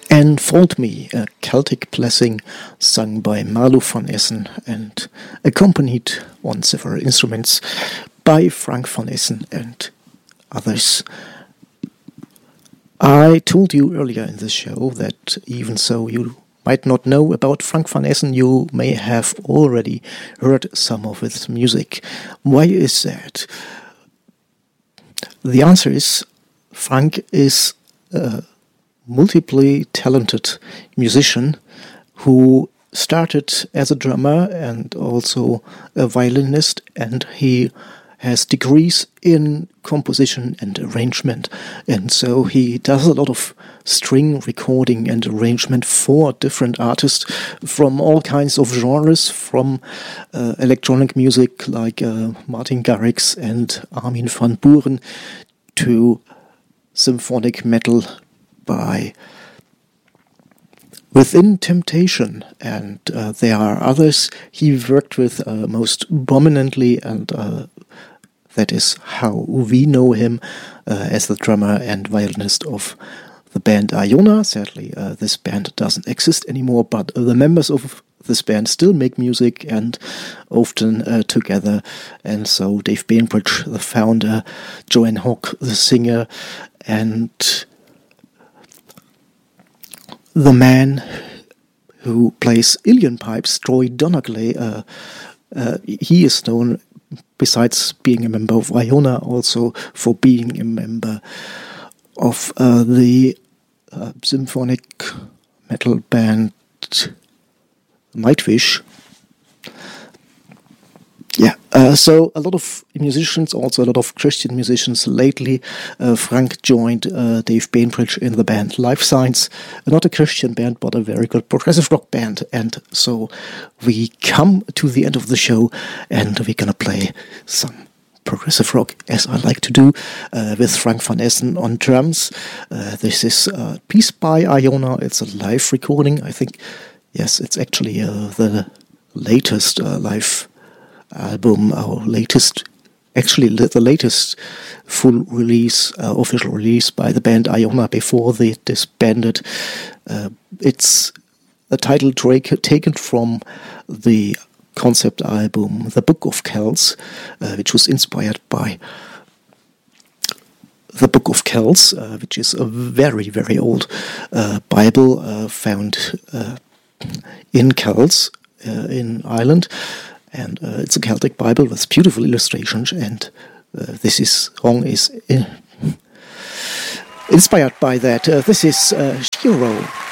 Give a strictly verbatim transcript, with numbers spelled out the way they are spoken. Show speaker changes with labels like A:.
A: Enfold Me, a Celtic blessing sung by Malu van Essen and accompanied on several instruments by Frank van Essen and others. I told you earlier in this show that even so you might not know about Frank van Essen, you may have already heard some of his music. Why is that? The answer is Frank is a multiply talented musician who started as a drummer and also a violinist, and he has degrees in composition and arrangement, and so he does a lot of string recording and arrangement for different artists from all kinds of genres, from uh, electronic music like uh, Martin Garrix and Armin van Buuren to symphonic metal by Within Temptation, and uh, there are others he worked with uh, most prominently, and uh, that is how we know him uh, as the drummer and violinist of the band Iona. Sadly, uh, this band doesn't exist anymore, but uh, the members of this band still make music and often uh, together. And so Dave Bainbridge, the founder, Joanne Hock, the singer, and the man who plays Uilleann pipes, Troy Donnagley, uh, uh, he is known, besides being a member of Iona, also for being a member of uh, the uh, symphonic metal band Nightwish. Yeah, uh, so a lot of musicians, also a lot of Christian musicians lately. Uh, Frank joined uh, Dave Bainbridge in the band Life Science, not a Christian band, but a very good progressive rock band. And so we come to the end of the show, and we're gonna play some progressive rock, as I like to do, uh, with Frank van Essen on drums. Uh, this is a piece by Iona. It's a live recording, I think. Yes, it's actually uh, the latest uh, live album, our latest, actually the latest full release, uh, official release by the band Iona before they disbanded. Uh, it's a title track taken from the concept album The Book of Kells, uh, which was inspired by the Book of Kells, uh, which is a very, very old uh, Bible uh, found uh, in Kells uh, in Ireland. And uh, it's a Celtic Bible with beautiful illustrations, and uh, this is, song is in, inspired by that. Uh, this is uh, Shiro.